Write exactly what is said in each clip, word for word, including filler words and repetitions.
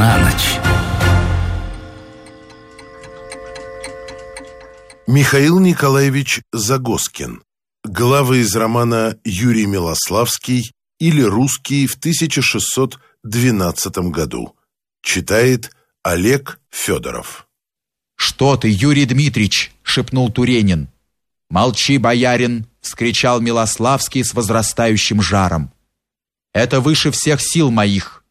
на ночь. Михаил Николаевич Загоскин. Главы из романа «Юрий Милославский» или «Русский» в тысяча шестьсот двенадцатом году. Читает Олег Федоров. «Что ты, Юрий Дмитрич?» — шепнул Туренин. «Молчи, боярин!» — вскричал Милославский с возрастающим жаром. «Это выше всех сил моих.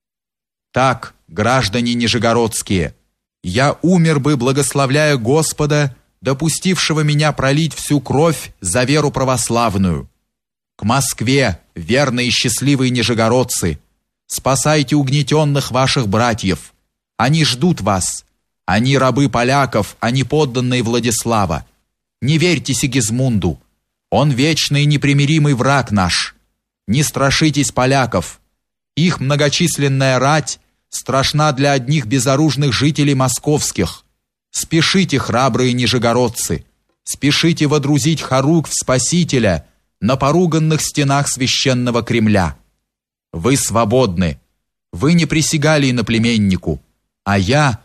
Так, граждане нижегородские, я умер бы, благословляя Господа, допустившего меня пролить всю кровь за веру православную. К Москве, верные и счастливые нижегородцы, спасайте угнетенных ваших братьев. Они ждут вас. Они рабы поляков, они подданные Владислава. Не верьте Сигизмунду. Он вечный и непримиримый враг наш. Не страшитесь поляков. Их многочисленная рать страшна для одних безоружных жителей московских. Спешите, храбрые нижегородцы, спешите водрузить хоругвь Спасителя на поруганных стенах священного Кремля. Вы свободны. Вы не присягали иноплеменнику, а я...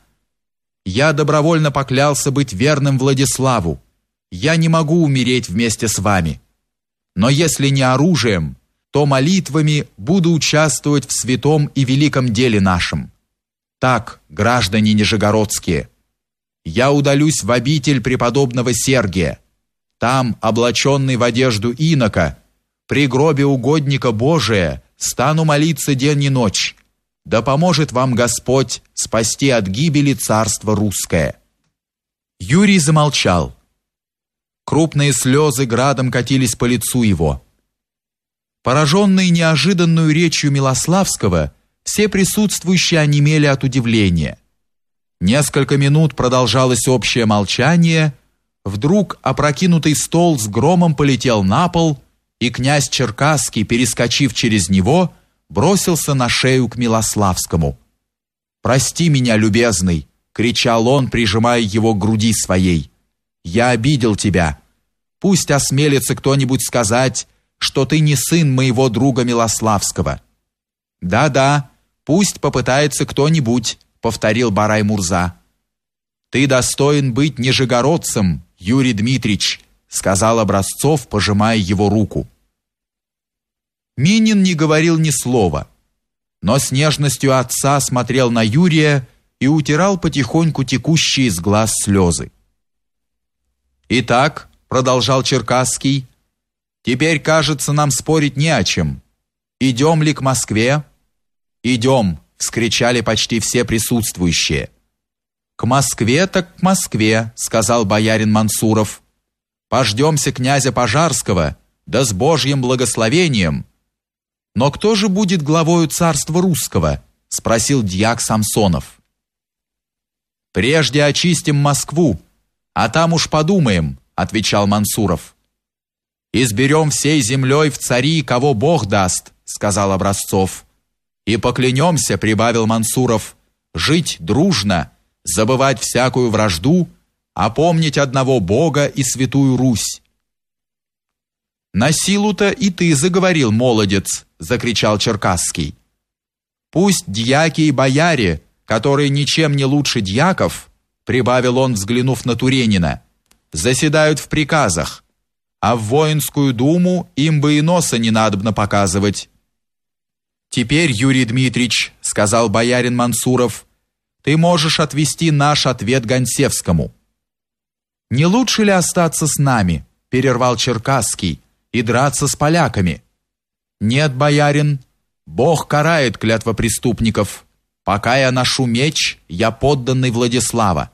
Я добровольно поклялся быть верным Владиславу. Я не могу умереть вместе с вами. Но если не оружием, то молитвами буду участвовать в святом и великом деле нашем. Так, граждане нижегородские, я удалюсь в обитель преподобного Сергия. Там, облаченный в одежду инока, при гробе угодника Божия, стану молиться день и ночь. Да поможет вам Господь спасти от гибели царство русское». Юрий замолчал. Крупные слезы градом катились по лицу его. Пораженные неожиданную речью Милославского, все присутствующие онемели от удивления. Несколько минут продолжалось общее молчание. Вдруг опрокинутый стол с громом полетел на пол, и князь Черкасский, перескочив через него, бросился на шею к Милославскому. «Прости меня, любезный!» — кричал он, прижимая его к груди своей. «Я обидел тебя. Пусть осмелится кто-нибудь сказать, что ты не сын моего друга Милославского». «Да-да, пусть попытается кто-нибудь», — повторил Барай-Мурза. «Ты достоин быть нижегородцем, Юрий Дмитрич», — сказал Образцов, пожимая его руку. Минин не говорил ни слова, но с нежностью отца смотрел на Юрия и утирал потихоньку текущие из глаз слезы. «Итак», — продолжал Черкасский, — «теперь, кажется, нам спорить не о чем. Идем ли к Москве?» «Идем», — вскричали почти все присутствующие. «К Москве так к Москве», — сказал боярин Мансуров. «Пождемся князя Пожарского, да с Божьим благословением». «Но кто же будет главою царства русского?» — спросил дьяк Самсонов. «Прежде очистим Москву, а там уж подумаем», — отвечал Мансуров. «Изберем всей землей в цари, кого Бог даст», — сказал Образцов. «И поклянемся», — прибавил Мансуров, — «жить дружно, забывать всякую вражду, а помнить одного Бога и святую Русь». «На силу-то и ты заговорил, молодец», — закричал Черкасский. «Пусть дьяки и бояре, которые ничем не лучше дьяков», — прибавил он, взглянув на Туренина, — «заседают в приказах, а в воинскую думу им бы и носа не надобно показывать». «Теперь, Юрий Дмитрич», — сказал боярин Мансуров, — «ты можешь отвести наш ответ Гонсевскому». «Не лучше ли остаться с нами?» — перервал Черкасский, — «и драться с поляками?» «Нет, боярин, Бог карает клятвопреступников. Пока я ношу меч, я подданный Владислава».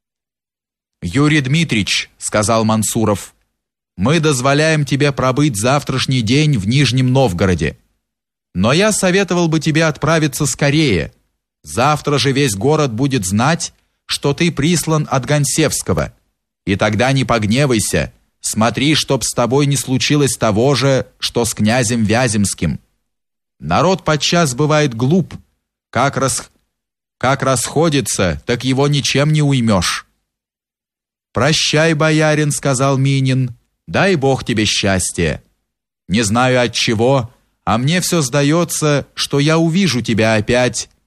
«Юрий Дмитрич», — сказал Мансуров, — «мы дозволяем тебе пробыть завтрашний день в Нижнем Новгороде. Но я советовал бы тебе отправиться скорее. Завтра же весь город будет знать, что ты прислан от Гонсевского. И тогда не погневайся, смотри, чтоб с тобой не случилось того же, что с князем Вяземским. Народ подчас бывает глуп, как, рас... как расходится, так его ничем не уймешь». «Прощай, боярин», — сказал Минин, — «дай Бог тебе счастья. Не знаю от чего, а мне все сдается, что я увижу тебя опять